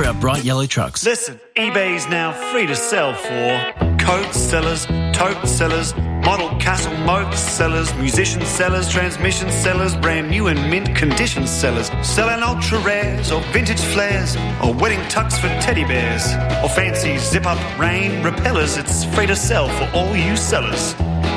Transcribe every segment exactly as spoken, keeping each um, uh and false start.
for our bright yellow trucks. Listen, eBay's now free to sell for coat sellers, tote sellers, model castle moat sellers, musician sellers, transmission sellers, brand new and mint condition sellers, selling ultra rares or vintage flares or wedding tux for teddy bears or fancy zip-up rain repellers. It's free to sell for all you sellers.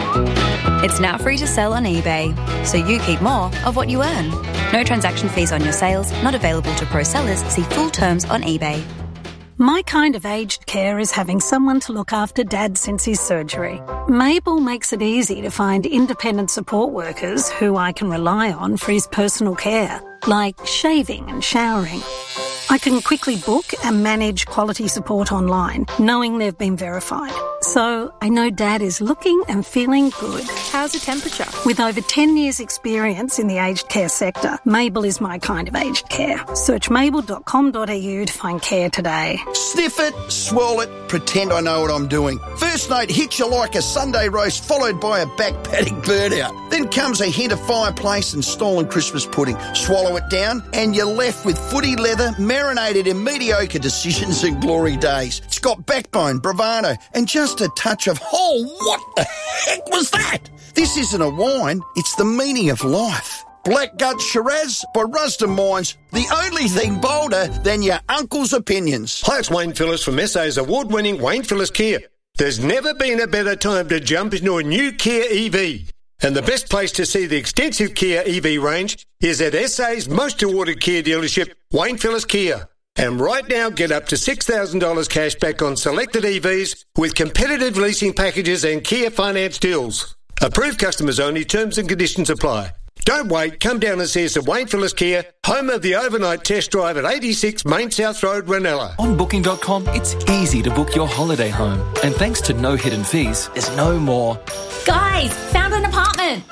It's now free to sell on eBay, so you keep more of what you earn. No transaction fees on your sales, not available to pro sellers. See full terms on eBay. My kind of aged care is having someone to look after Dad since his surgery. Mabel makes it easy to find independent support workers who I can rely on for his personal care, like shaving and showering. I can quickly book and manage quality support online, knowing they've been verified. So I know Dad is looking and feeling good. How's the temperature? With over ten years experience in the aged care sector, Mabel is my kind of aged care. Search mabel dot com dot a u to find care today. Sniff it, swirl it, pretend I know what I'm doing. First night hits you like a Sunday roast followed by a back paddock burnout. Then comes a hint of fireplace and stolen Christmas pudding. Swallow it down and you're left with footy leather marinated in mediocre decisions and glory days. It's got backbone, bravado and just a touch of, oh, what the heck was that? This isn't a wine, it's the meaning of life. Black Gut Shiraz by Rusden Wines, the only thing bolder than your uncle's opinions. Hi, it's Wayne Phillips from S A's award-winning Wayne Phillips Kia. There's never been a better time to jump into a new Kia E V. And the best place to see the extensive Kia E V range is at S A's most awarded Kia dealership, Wayne Phillips Kia. And right now, get up to six thousand dollars cash back on selected E Vs with competitive leasing packages and Kia finance deals. Approved customers only, terms and conditions apply. Don't wait, come down and see us at Wayne Phillips Kia, home of the overnight test drive at eighty-six Main South Road, Ranella. On booking dot com, it's easy to book your holiday home. And thanks to no hidden fees, there's no more. Guys, found an apartment.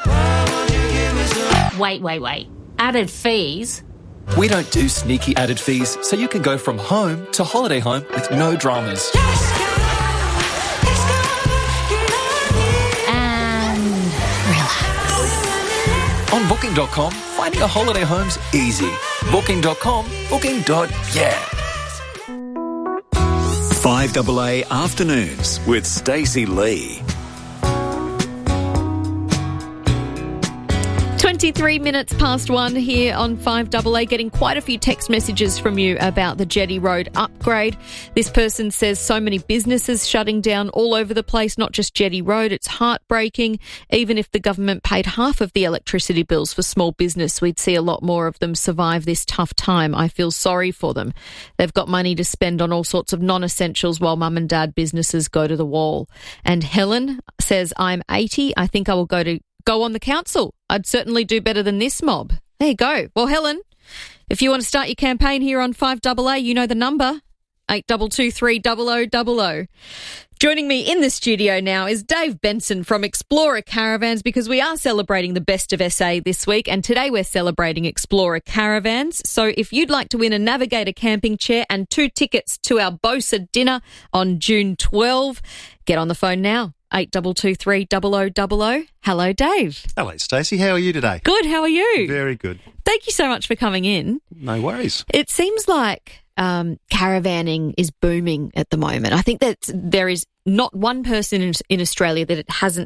Wait, wait, wait. Added fees? We don't do sneaky added fees, so you can go from home to holiday home with no dramas. And relax. On booking dot com, finding a holiday home's easy. booking dot com, booking. Yeah. five A A Afternoons with Stacey Lee. twenty-three minutes past one here on five A A, getting quite a few text messages from you about the Jetty Road upgrade. This person says so many businesses shutting down all over the place, not just Jetty Road. It's heartbreaking. Even if the government paid half of the electricity bills for small business, we'd see a lot more of them survive this tough time. I feel sorry for them. They've got money to spend on all sorts of non-essentials while mum and dad businesses go to the wall. And Helen says, I'm eighty. I think I will go to Go on the council. I'd certainly do better than this mob. There you go. Well, Helen, if you want to start your campaign here on five A A, you know the number, eight two two three zero zero zero zero. Joining me in the studio now is Dave Benson from Explorer Caravans, because we are celebrating the best of S A this week, and today we're celebrating Explorer Caravans. So if you'd like to win a Navigator camping chair and two tickets to our Bosa dinner on June twelfth, get on the phone now. eight two two three zero zero zero zero. Hello, Dave. Hello, Stacey. How are you today? Good. How are you? Very good. Thank you so much for coming in. No worries. It seems like um, caravanning is booming at the moment. I think that there is not one person in, in Australia that it hasn't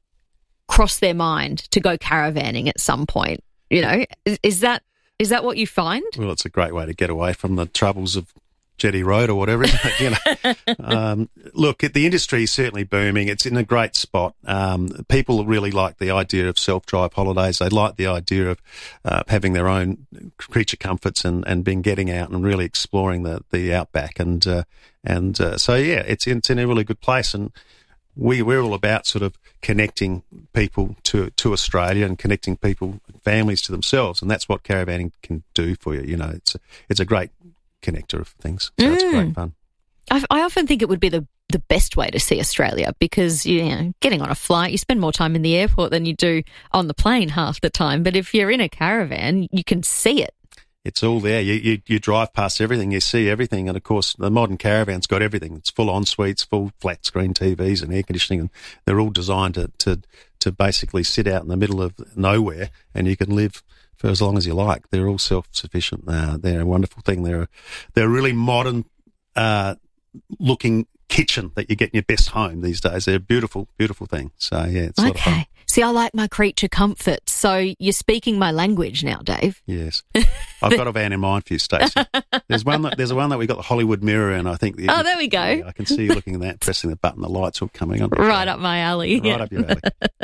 crossed their mind to go caravanning at some point. You know, is, is that is that what you find? Well, it's a great way to get away from the troubles of Jetty Road or whatever, isn't it? You know, um, look, the industry is certainly booming. It's in a great spot. Um, people really like the idea of self-drive holidays. They like the idea of uh, having their own creature comforts and, and being getting out and really exploring the, the outback. And uh, and uh, so, yeah, it's, it's in a really good place. And we, we're all about sort of connecting people to, to Australia and connecting people, families to themselves. And that's what caravanning can do for you. You know, it's a, it's a great connector of things. So mm. it's great fun. I, I often think it would be the, the best way to see Australia, because, you know, getting on a flight, you spend more time in the airport than you do on the plane half the time. But if you're in a caravan, you can see it. It's all there. You, you you drive past everything, you see everything. And, of course, the modern caravan's got everything. It's full en-suites, full flat-screen T Vs and air conditioning, and they're all designed to, to, to basically sit out in the middle of nowhere, and you can live for as long as you like. They're all self-sufficient. Uh, they're a wonderful thing. They're they're a really modern uh, looking kitchen that you get in your best home these days. They're a beautiful, beautiful thing. So, yeah, it's a lot of fun. Okay. See, I like my creature comforts. So you're speaking my language now, Dave. Yes. I've got a van in mind for you, Stacey. There's one that, there's one that we got the Hollywood Mirror in, I think. Oh, there we go. Yeah, I can see you looking at that, pressing the button, the lights all coming on. Right up my alley. Right yeah. up your alley.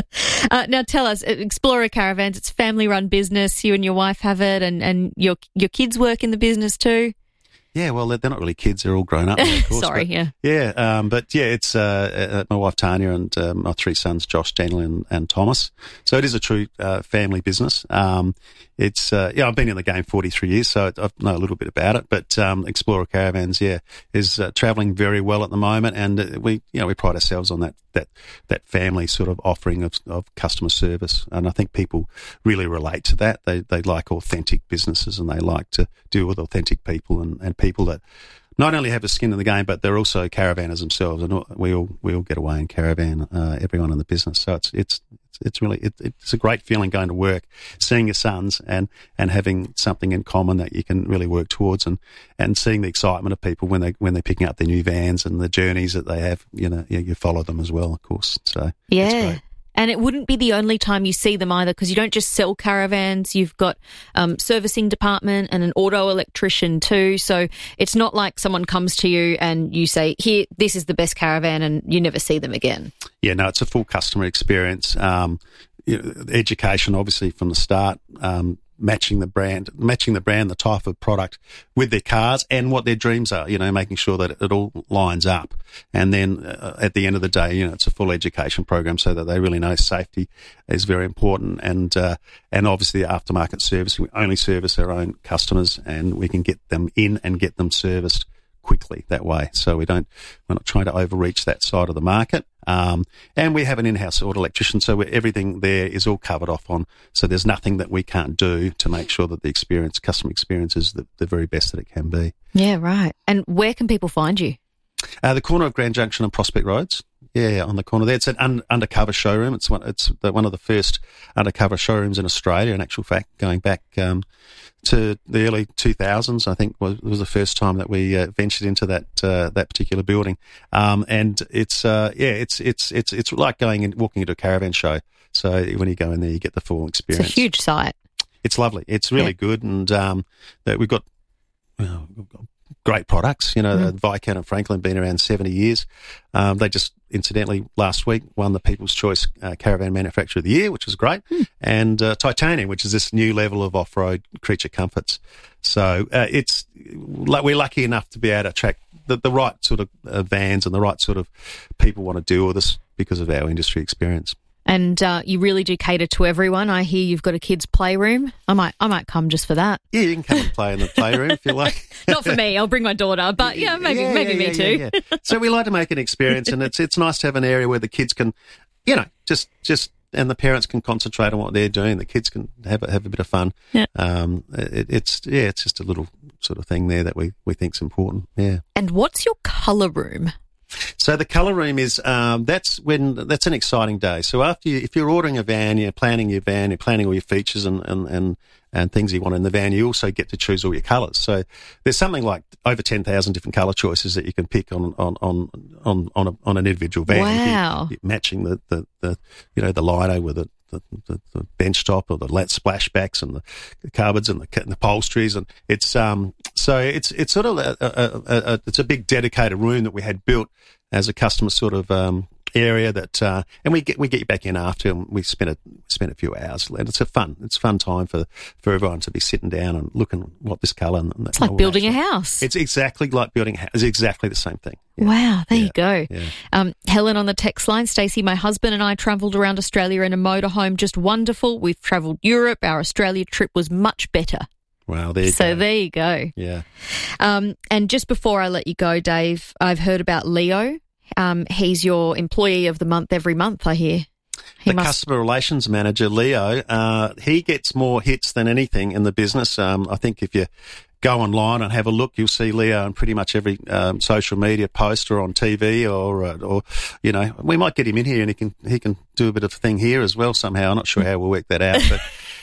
uh, now tell us, Explorer Caravans, it's a family-run business. You and your wife have it, and, and your your kids work in the business too? Yeah, well, they're, they're not really kids. They're all grown up now, of course. Sorry, but, yeah. Yeah, um, but yeah, it's uh, uh, my wife Tanya and uh, my three sons, Josh, Daniel and, and Thomas. So it is a true uh, family business. Um, it's, uh, yeah, I've been in the game forty-three years, so I know a little bit about it. But um, Explorer Caravans, yeah, is uh, travelling very well at the moment. And uh, we, you know, we pride ourselves on that that that family sort of offering of, of customer service. And I think people really relate to that. They they like authentic businesses and they like to deal with authentic people and, and people that not only have a skin in the game, but they're also caravanners themselves. And we all we all get away in caravan, uh, everyone in the business. So it's it's it's really it, it's a great feeling going to work, seeing your sons and and having something in common that you can really work towards, and, and seeing the excitement of people when they when they're picking up their new vans and the journeys that they have. You know, you, you follow them as well, of course. So yeah. It's great. And it wouldn't be the only time you see them either, because you don't just sell caravans. You've got um, servicing department and an auto electrician too. So it's not like someone comes to you and you say, here, this is the best caravan, and you never see them again. Yeah, no, it's a full customer experience. Um, you know, education, obviously, from the start, um, matching the brand, matching the brand, the type of product with their cars and what their dreams are, you know, making sure that it all lines up. And then uh, at the end of the day, you know, it's a full education program so that they really know safety is very important. And, uh, and obviously the aftermarket service, we only service our own customers and we can get them in and get them serviced quickly that way. So we don't, we're not trying to overreach that side of the market. Um, and we have an in-house auto electrician, so we're, everything there is all covered off on. So there's nothing that we can't do to make sure that the experience, customer experience, is the, the very best that it can be. Yeah, right. And where can people find you? Uh, the corner of Grand Junction and Prospect Roads. Yeah, on the corner there. It's an un- undercover showroom. It's one. It's the, one of the first undercover showrooms in Australia. In actual fact, going back um, to the early two thousands, I think was, was the first time that we uh, ventured into that uh, that particular building. Um, and it's uh, yeah, it's it's it's it's like going and walking into a caravan show. So when you go in there, you get the full experience. It's a huge site. It's lovely. It's really yeah. good, and um, that we've got. Well, we've got great products, you know, mm. Viscount and Franklin been around seventy years. Um, they just, incidentally, last week won the People's Choice uh, Caravan Manufacturer of the Year, which was great, mm. and uh, Titanium, which is this new level of off-road creature comforts. So uh, it's like we're lucky enough to be able to attract the, the right sort of uh, vans and the right sort of people want to deal with us because of our industry experience. And uh, you really do cater to everyone. I hear you've got a kids' playroom. I might, I might come just for that. Yeah, you can come and play in the playroom if you like. Not for me. I'll bring my daughter, but yeah, maybe, yeah, maybe yeah, me yeah, too. Yeah, yeah. So we like to make an experience, and it's it's nice to have an area where the kids can, you know, just just and the parents can concentrate on what they're doing. The kids can have a, have a bit of fun. Yeah. Um, it, it's yeah, it's just a little sort of thing there that we we think's important. Yeah. And what's your colour room? So the colour room is um, that's when that's an exciting day. So after you, if you're ordering a van, you're planning your van, you're planning all your features and, and, and, and things you want in the van. You also get to choose all your colours. So there's something like over ten thousand different colour choices that you can pick on on on on on, a, on an individual van. Wow! You, matching the, the, the you know the lino with it. The, the, the bench top or the lat splashbacks and the, the cupboards and the, and the upholsteries, and it's um so it's it's sort of a, a, a, a it's a big dedicated room that we had built as a customer sort of um area that uh and we get we get you back in after, and we spend a spend a few hours, and it's a fun it's a fun time for for everyone to be sitting down and looking at what this colour and, and it's like building a house. It's exactly like building a house. It's exactly the same thing. Yeah. Wow, there yeah. you go. Yeah. Um, Helen on the text line, Stacey, my husband and I travelled around Australia in a motorhome, just wonderful. We've travelled Europe. Our Australia trip was much better. Wow, there you so go. So there you go. Yeah. Um, and just before I let you go, Dave, I've heard about Leo. Um, he's your employee of the month every month, I hear. He the must... customer relations manager, Leo, uh, he gets more hits than anything in the business. Um, I think if you go online and have a look, you'll see Leo on pretty much every um, social media post or on T V or, uh, or, you know, we might get him in here and he can he can do a bit of a thing here as well somehow. I'm not sure how we'll work that out, but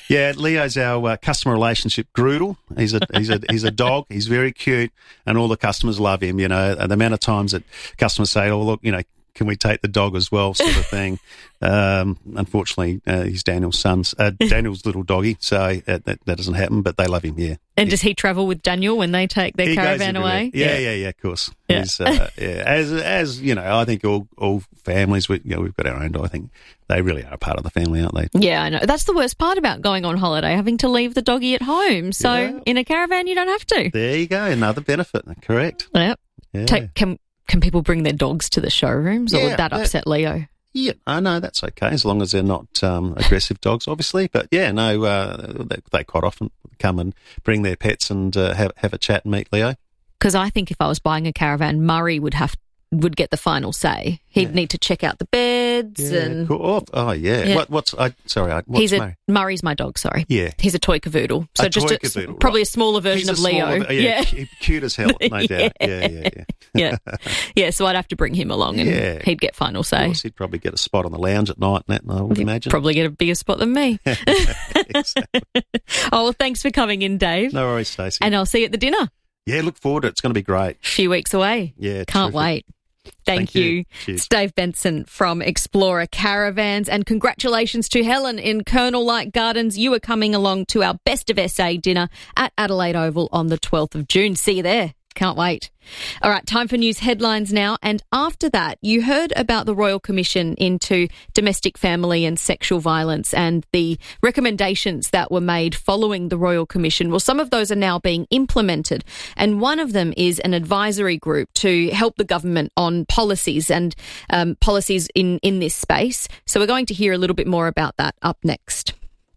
Yeah, Leo's our uh, customer relationship groodle. He's a he's a he's a dog. He's very cute, and all the customers love him. You know, and the amount of times that customers say, "Oh, look, you know, can we take the dog as well?" sort of thing. Um, unfortunately, uh, he's Daniel's son's uh, Daniel's little doggy, so uh, that that doesn't happen. But they love him. Yeah. And yeah. does he travel with Daniel when they take their he caravan away? Yeah, yeah, yeah, yeah, of course. Yeah. He's, uh, yeah. As as you know, I think all all families, we, you know, we've got our own dog. I think they really are a part of the family, aren't they? Yeah, I know. That's the worst part about going on holiday, having to leave the doggy at home. So Yeah. in a caravan, you don't have to. There you go, another benefit. Correct. Yep. Yeah. Take, can can people bring their dogs to the showrooms, or Yeah, would that that- upset Leo? Yeah, I know that's okay as long as they're not um, aggressive dogs, obviously. But yeah, no, uh, they, they quite often come and bring their pets and uh, have have a chat and meet Leo. Because I think if I was buying a caravan, Murray would have would get the final say. He'd Yeah. need to check out the beds Yeah, and cool. oh, oh yeah. Yeah. What what's I sorry? I, what's he's a Murray? Murray's my dog. Sorry, Yeah. he's a toy cavoodle. So A just toy a, cavoodle, probably right. a smaller version He's a of Leo. smaller- yeah, cu- cute as hell, no doubt. Yeah, yeah, yeah. yeah, yeah. So I'd have to bring him along, and Yeah. he'd get final Of say. course, he'd probably get a spot on the lounge at night, and that, I would imagine. Probably get a bigger spot than me. Exactly. Oh, well, thanks for coming in, Dave. No worries, Stacey. And I'll see you at the dinner. Yeah, look forward to it. It's going to be great. A few weeks away. Yeah, Can't terrific. wait. Thank, Thank you. you. Cheers. It's Dave Benson from Explorer Caravans. And congratulations to Helen in Colonel Light Gardens. You are coming along to our Best of S A dinner at Adelaide Oval on the twelfth of June. See you there. Can't wait. All right, time for news headlines now. And after that, you heard about the Royal Commission into domestic, family and sexual violence and the recommendations that were made following the Royal Commission. Well, some of those are now being implemented. And one of them is an advisory group to help the government on policies and um, policies in, in this space. So we're going to hear a little bit more about that up next.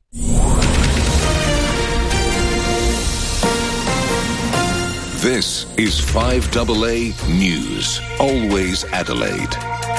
This is five A A News, always Adelaide.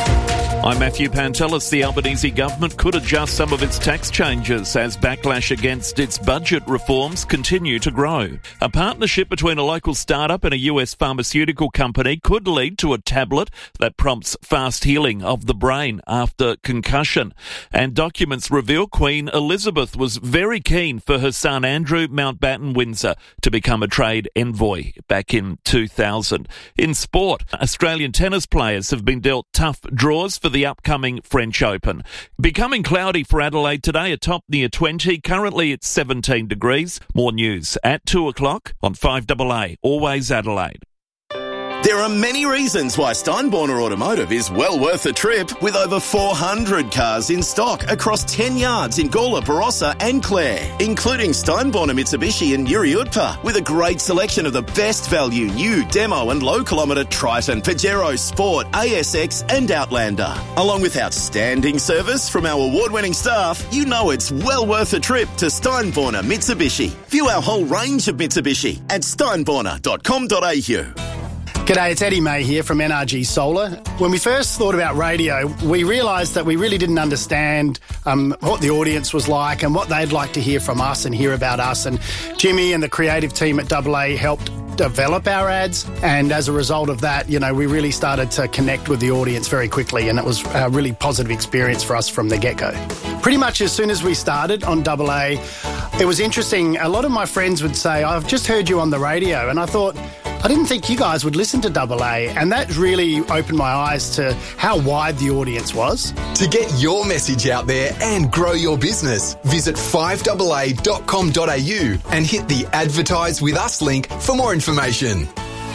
I'm Matthew Pantelis. The Albanese government could adjust some of its tax changes as backlash against its budget reforms continue to grow. A partnership between a local startup and a U S pharmaceutical company could lead to a tablet that prompts fast healing of the brain after concussion. And documents reveal Queen Elizabeth was very keen for her son Andrew Mountbatten Windsor to become a trade envoy back in two thousand. In sport, Australian tennis players have been dealt tough draws for the upcoming French Open. Becoming cloudy for Adelaide today, a top near twenty. Currently it's seventeen degrees. More news at two o'clock on five A A, always Adelaide. There are many reasons why Steinborner Automotive is well worth a trip, with over four hundred cars in stock across ten yards in Gawler, Barossa and Clare, including Steinborner Mitsubishi and Yuri Utpa, with a great selection of the best value new demo and low kilometre Triton, Pajero Sport, A S X and Outlander. Along with outstanding service from our award-winning staff, you know it's well worth a trip to Steinborner Mitsubishi. View our whole range of Mitsubishi at steinborner dot com dot a u. G'day, it's Eddie May here from N R G Solar. When we first thought about radio, we realised that we really didn't understand um, what the audience was like and what they'd like to hear from us and hear about us. And Jimmy and the creative team at Double A helped develop our ads, and as a result of that, you know, we really started to connect with the audience very quickly, and it was a really positive experience for us from the get-go. Pretty much as soon as we started on Double A, it was interesting. A lot of my friends would say, I've just heard you on the radio, and I thought, I didn't think you guys would listen to Double A, and that really opened my eyes to how wide the audience was. To get your message out there and grow your business, visit five A A dot com dot a u and hit the Advertise with Us link for more information.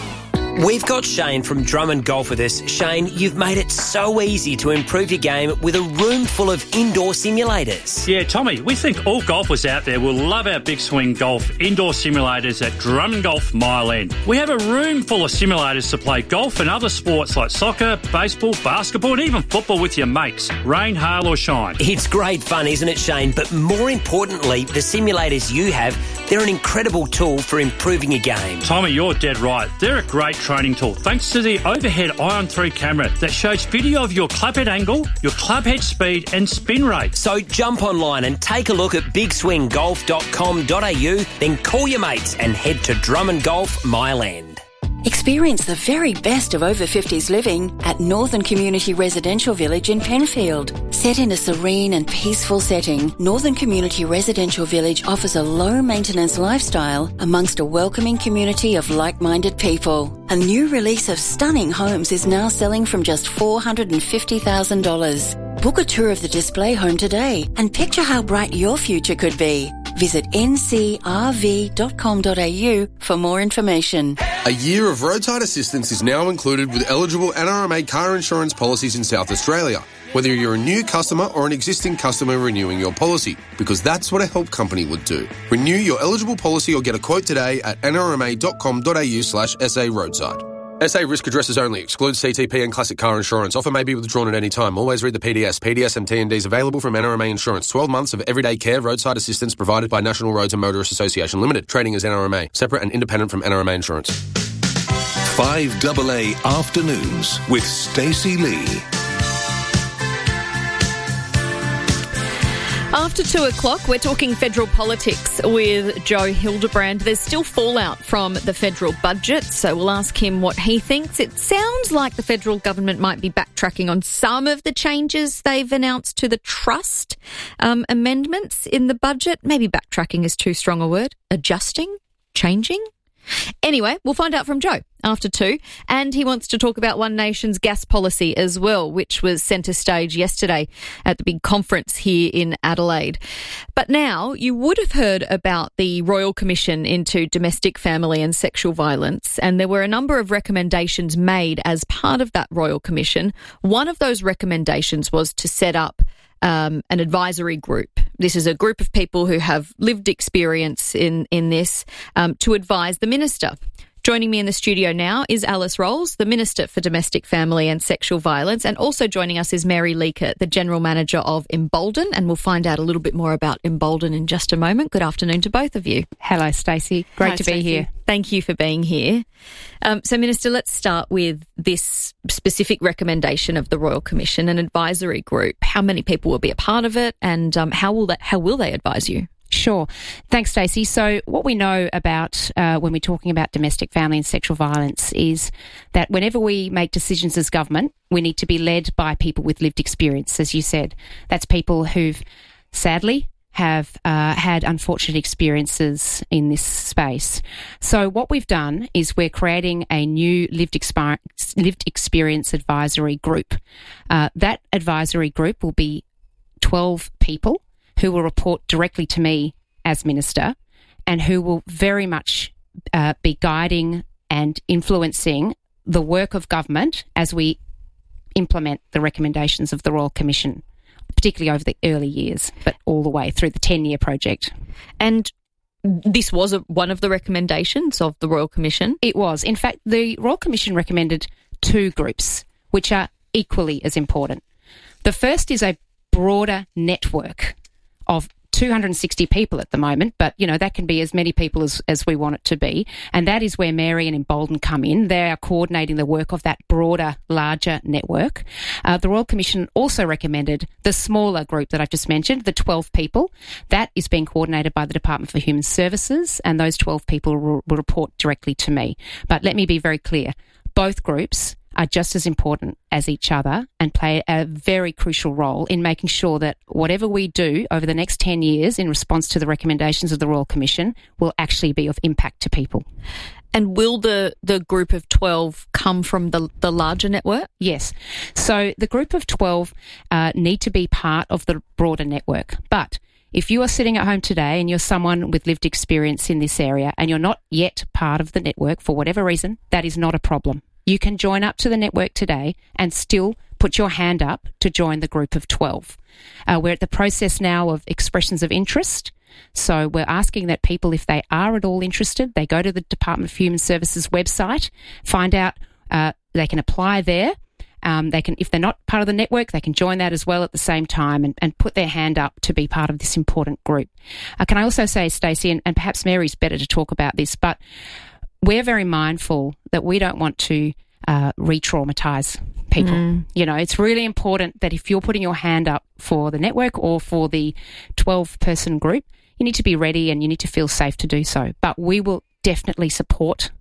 We've got Shane from Drummond Golf with us. Shane, you've made it so easy to improve your game with a room full of indoor simulators. Yeah, Tommy, we think all golfers out there will love our Big Swing Golf indoor simulators at Drummond Golf Mile End. We have a room full of simulators to play golf and other sports like soccer, baseball, basketball and even football with your mates, rain, hail or shine. It's great fun, isn't it, Shane? But more importantly, the simulators you have, they're an incredible tool for improving your game. Tommy, you're dead right. They're a great training tool thanks to the overhead Ion three camera that shows video of your clubhead angle, your clubhead speed and spin rate. So jump online and take a look at big swing golf dot com dot a u, then call your mates and head to Drummond Golf Mile End. Experience the very best of over fifties living at Northern Community Residential Village in Penfield. Set in a serene and peaceful setting, Northern Community Residential Village offers a low-maintenance lifestyle amongst a welcoming community of like-minded people. A new release of stunning homes is now selling from just four hundred fifty thousand dollars. Book a tour of the display home today and picture how bright your future could be. Visit n c r v dot com dot a u for more information. A year of roadside assistance is now included with eligible N R M A car insurance policies in South Australia, whether you're a new customer or an existing customer renewing your policy, because that's what a help company would do. Renew your eligible policy or get a quote today at n r m a dot com dot a u slash s a roadside. S A risk addresses only. Excludes C T P and classic car insurance. Offer may be withdrawn at any time. Always read the P D S. P D S and T N Ds available from N R M A Insurance. twelve months of everyday care roadside assistance provided by National Roads and Motorists Association Limited. Trading as N R M A. Separate and independent from N R M A Insurance. five double A Afternoons with Stacey Lee. After two o'clock, we're talking federal politics with Joe Hildebrand. There's still fallout from the federal budget, so we'll ask him what he thinks. It sounds like the federal government might be backtracking on some of the changes they've announced to the trust um, amendments in the budget. Maybe backtracking is too strong a word. Adjusting? Changing? Anyway, we'll find out from Joe after two. And he wants to talk about One Nation's gas policy as well, which was centre stage yesterday at the big conference here in Adelaide. But now, you would have heard about the Royal Commission into Domestic, Family and Sexual Violence, and there were a number of recommendations made as part of that Royal Commission. One of those recommendations was to set up Um, an advisory group. This is a group of people who have lived experience in, in this um, to advise the minister. Joining me in the studio now is Alice Rolls, the Minister for Domestic, Family and Sexual Violence, and also joining us is Mary Leaker, the General Manager of Embolden, and we'll find out a little bit more about Embolden in just a moment. Good afternoon to both of you. Hello, Stacey. Great Hi, to Stacey. be here. Thank you for being here. Um, so, Minister, let's start with this specific recommendation of the Royal Commission, an advisory group. How many people will be a part of it, and um, how will that, how will they advise you? Sure. Thanks, Stacey. So what we know about uh, when we're talking about domestic, family and sexual violence is that whenever we make decisions as government, we need to be led by people with lived experience, as you said. That's people who've sadly have uh, had unfortunate experiences in this space. So what we've done is we're creating a new lived experience, lived experience advisory group. Uh, that advisory group will be twelve people who will report directly to me as Minister and who will very much uh, be guiding and influencing the work of government as we implement the recommendations of the Royal Commission, particularly over the early years, but all the way through the ten-year project. And this was a, one of the recommendations of the Royal Commission? It was. In fact, the Royal Commission recommended two groups, which are equally as important. The first is a broader network of two hundred sixty people at the moment, but, you know, that can be as many people as, as we want it to be. And that is where Mary and Embolden come in. They are coordinating the work of that broader, larger network. Uh, the Royal Commission also recommended the smaller group that I've just mentioned, the twelve people. That is being coordinated by the Department for Human Services, and those twelve people will, will report directly to me. But let me be very clear. Both groups are just as important as each other and play a very crucial role in making sure that whatever we do over the next ten years in response to the recommendations of the Royal Commission will actually be of impact to people. And will the, the group of twelve come from the, the larger network? Yes. So the group of twelve uh, need to be part of the broader network. But if you are sitting at home today and you're someone with lived experience in this area and you're not yet part of the network for whatever reason, that is not a problem. You can join up to the network today and still put your hand up to join the group of twelve. Uh, we're at the process now of expressions of interest. So we're asking that people, if they are at all interested, they go to the Department of Human Services website, find out uh, they can apply there. Um, they can, if they're not part of the network, they can join that as well at the same time and, and put their hand up to be part of this important group. Uh, can I also say, Stacey, and, and perhaps Mary's better to talk about this, but we're very mindful that we don't want to uh, re-traumatise people. Mm. You know, it's really important that if you're putting your hand up for the network or for the twelve-person group, you need to be ready and you need to feel safe to do so. But we will definitely support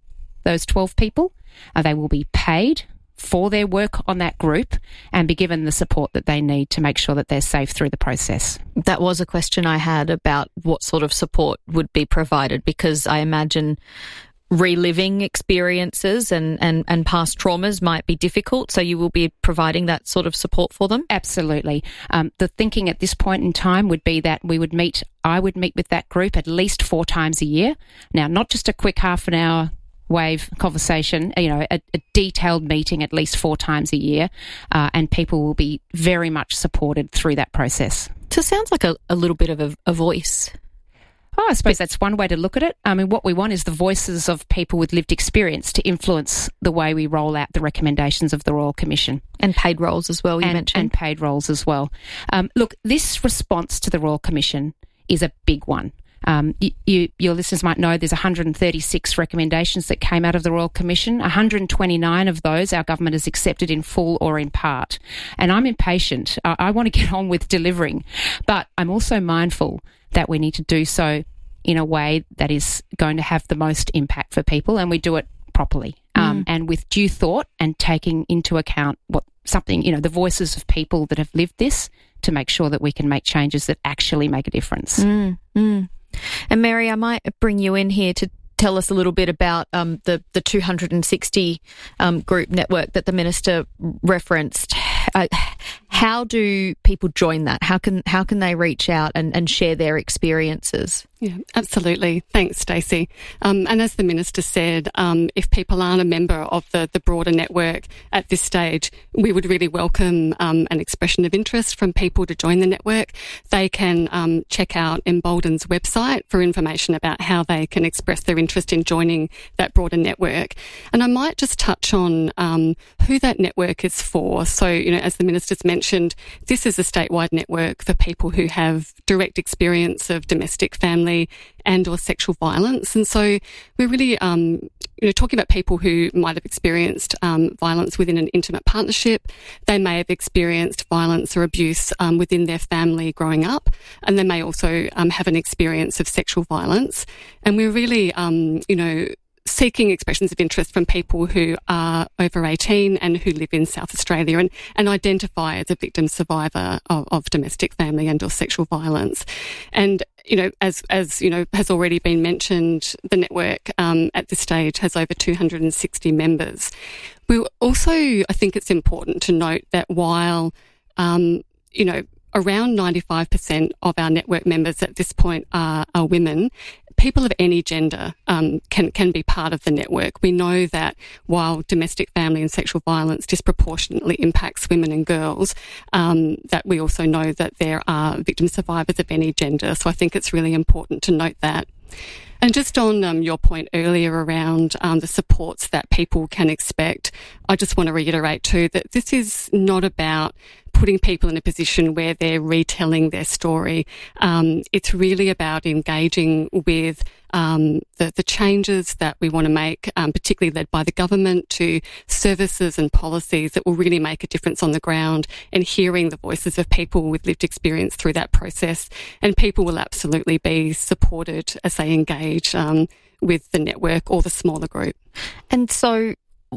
those twelve people. Uh, they will be paid for their work on that group and be given the support that they need to make sure that they're safe through the process. That was a question I had about what sort of support would be provided, because I imagine reliving experiences and, and, and past traumas might be difficult, so you will be providing that sort of support for them? Absolutely. Um, the thinking at this point in time would be that we would meet, I would meet with that group at least four times a year. Now, not just a quick half an hour wave conversation, you know, a, a detailed meeting at least four times a year, uh, and people will be very much supported through that process. So it sounds like a, a little bit of a, a voice. Oh, I suppose that's one way to look at it. I mean, what we want is the voices of people with lived experience to influence the way we roll out the recommendations of the Royal Commission. And paid roles as well, you and, mentioned. And paid roles as well. Um, look, this response to the Royal Commission is a big one. Um, you, you, your listeners might know there's one hundred thirty-six recommendations that came out of the Royal Commission. one hundred twenty-nine of those our government has accepted in full or in part. And I'm impatient. I, I want to get on with delivering. But I'm also mindful that we need to do so in a way that is going to have the most impact for people, and we do it properly mm. um, and with due thought, and taking into account what something, you know, the voices of people that have lived this, to make sure that we can make changes that actually make a difference. Mm, mm. And Mary, I might bring you in here to tell us a little bit about um, the, the two hundred sixty um, group network that the Minister referenced. Uh, how do people join that? How can how can they reach out and, and share their experiences? Yeah, absolutely. Thanks, Stacey. Um, and as the Minister said, um, if people aren't a member of the, the broader network at this stage, we would really welcome um, an expression of interest from people to join the network. They can um, check out Embolden's website for information about how they can express their interest in joining that broader network. And I might just touch on um, who that network is for. So, you know, as the Minister's mentioned, this is a statewide network for people who have direct experience of domestic, family and or sexual violence. And so we're really, um, you know, talking about people who might have experienced um, violence within an intimate partnership. They may have experienced violence or abuse um, within their family growing up, and they may also um, have an experience of sexual violence. And we're really, um, you know, seeking expressions of interest from people who are over eighteen and who live in South Australia and, and identify as a victim survivor of, of domestic, family and or sexual violence. And, you know, as, as, you know, has already been mentioned, the network um, at this stage has over two hundred sixty members. We also, I think it's important to note that while, um, you know, around ninety-five percent of our network members at this point are, are women, people of any gender um, can can be part of the network. We know that while domestic, family and sexual violence disproportionately impacts women and girls, um, that we also know that there are victim survivors of any gender. So I think it's really important to note that. And just on um, your point earlier around um, the supports that people can expect, I just want to reiterate too that this is not about putting people in a position where they're retelling their story. Um, it's really about engaging with um, the, the changes that we want to make, um, particularly led by the government, to services and policies that will really make a difference on the ground, and hearing the voices of people with lived experience through that process. And people will absolutely be supported as they engage um, with the network or the smaller group. And so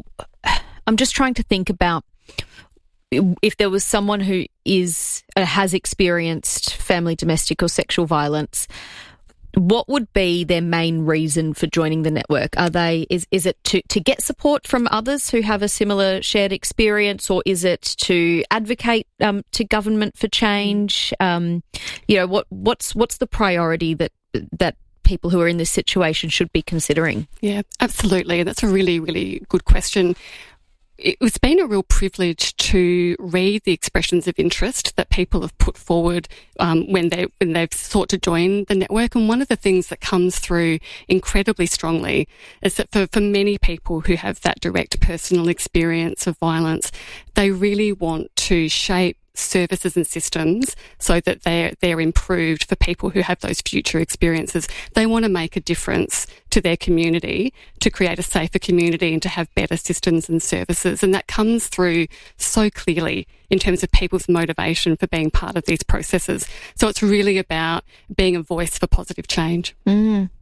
I'm just trying to think about if there was someone who is uh, has experienced family, domestic or sexual violence, what would be their main reason for joining the network? Are they is is it to, to get support from others who have a similar shared experience, or is it to advocate um, to government for change? Um, you know, what what's what's the priority that that people who are in this situation should be considering? Yeah, absolutely. That's a really, really good question. It's been a real privilege to read the expressions of interest that people have put forward um, when they when they've sought to join the network. And one of the things that comes through incredibly strongly is that for, for many people who have that direct personal experience of violence, they really want to shape services and systems so that they're, they're improved for people who have those future experiences. They want to make a difference to their community, to create a safer community and to have better systems and services. And that comes through so clearly in terms of people's motivation for being part of these processes. So it's really about being a voice for positive change. Mm,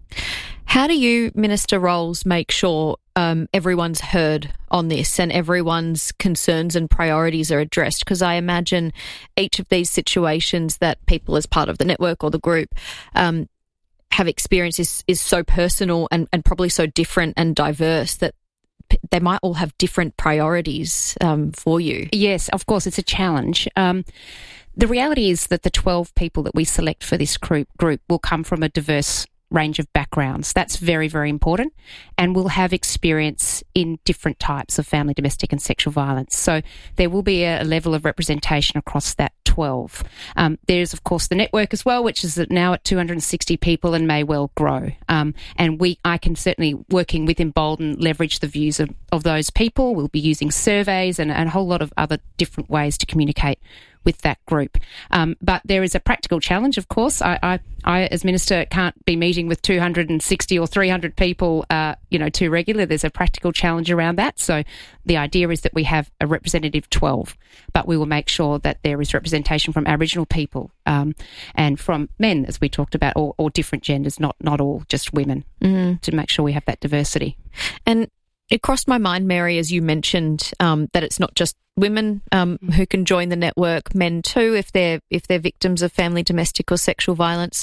How do you, Minister Rolls, make sure um, everyone's heard on this and everyone's concerns and priorities are addressed? Because I imagine each of these situations that people as part of the network or the group um, have experienced is, is so personal and, and probably so different and diverse that p- they might all have different priorities um, for you. Yes, of course, it's a challenge. Um, the reality is that the twelve people that we select for this group, group will come from a diverse range of backgrounds. That's very, very important, and will have experience in different types of family, domestic and sexual violence. So there will be a, a level of representation across that twelve. Um, there's, of course, the network as well, which is now at two hundred sixty people and may well grow. Um, and we, I can certainly, working with Embolden, leverage the views of, of those people. We'll be using surveys and, and a whole lot of other different ways to communicate with that group. Um, but there is a practical challenge, of course. I, I, I, as Minister, can't be meeting with two hundred sixty or three hundred people, uh, you know, too regular. There's a practical challenge around that. So the idea is that we have a representative twelve, but we will make sure that there is representation from Aboriginal people um, and from men, as we talked about, or, or different genders, not, not all just women, mm. to make sure we have that diversity. And it crossed my mind, Mary, as you mentioned, um, that it's not just women um, who can join the network, men too, if they're if they're victims of family, domestic or sexual violence.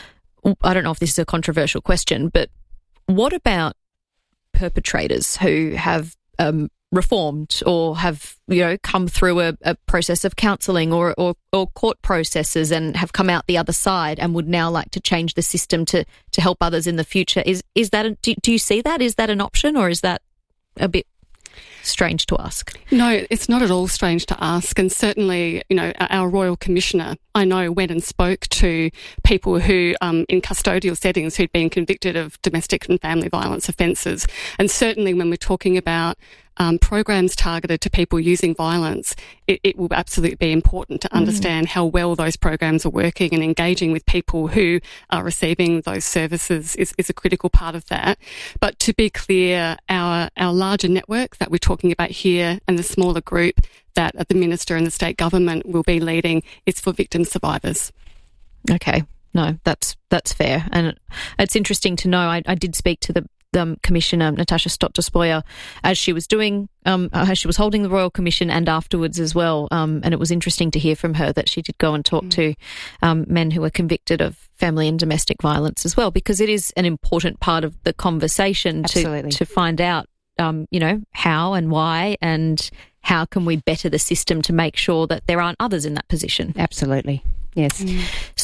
I don't know if this is a controversial question, but what about perpetrators who have um, reformed or have, you know, come through a, a process of counselling or, or or court processes and have come out the other side and would now like to change the system to to help others in the future? Is is that a, do, do you see that? Is that an option, or is that a bit strange to ask? No, it's not at all strange to ask. And certainly, you know, our Royal Commissioner, I know, went and spoke to people who, um, in custodial settings, who'd been convicted of domestic and family violence offences. And certainly when we're talking about um, programs targeted to people using violence, it, it will absolutely be important to understand mm. how well those programs are working, and engaging with people who are receiving those services is, is a critical part of that. But to be clear, our, our larger network that we're talking about here and the smaller group that the Minister and the state government will be leading is for victim survivors. Okay. No, that's that's fair. And it's interesting to know. I, I did speak to the Um, Commissioner Natasha Stott-Despoja as she was doing, um, as she was holding the Royal Commission and afterwards as well. Um, and it was interesting to hear from her that she did go and talk mm. to um, men who were convicted of family and domestic violence as well, because it is an important part of the conversation to, to find out, um, you know, how and why and how can we better the system to make sure that there aren't others in that position. Absolutely. Yes. Mm.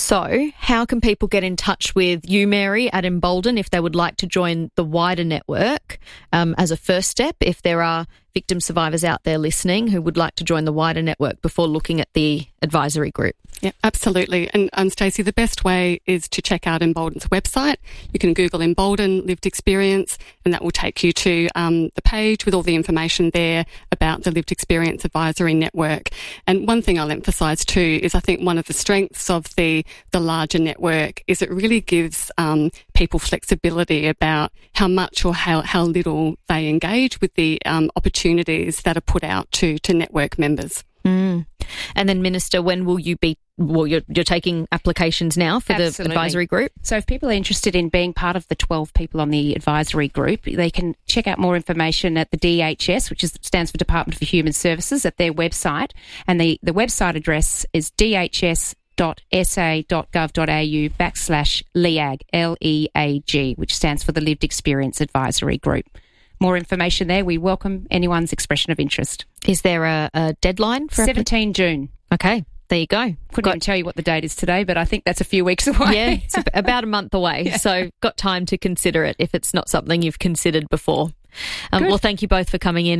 So how can people get in touch with you, Mary, at Embolden if they would like to join the wider network um, as a first step, if there are victim survivors out there listening who would like to join the wider network before looking at the advisory group? Yeah, absolutely. And um, Stacey, the best way is to check out Embolden's website. You can Google Embolden Lived Experience, and that will take you to um, the page with all the information there about the Lived Experience Advisory Network. And one thing I'll emphasise too is I think one of the strengths of the, the larger network is it really gives um, people flexibility about how much or how, how little they engage with the um, opportunities that are put out to, to network members. Mm. And then, Minister, when will you be, well, you're, you're taking applications now for Absolutely. the advisory group? So if people are interested in being part of the twelve people on the advisory group, they can check out more information at the D H S, which is, stands for Department for Human Services, at their website. And the, the website address is d h s dot s a dot gov dot a u backslash LEAG, L E A G, which stands for the Lived Experience Advisory Group. More information there. We welcome anyone's expression of interest. Is there a, a deadline for seventeenth June? Okay, there you go. Couldn't got, even tell you what the date is today, but I think that's a few weeks away. Yeah, it's about a month away. Yeah. So got time to consider it if it's not something you've considered before. Um, well, thank you both for coming in.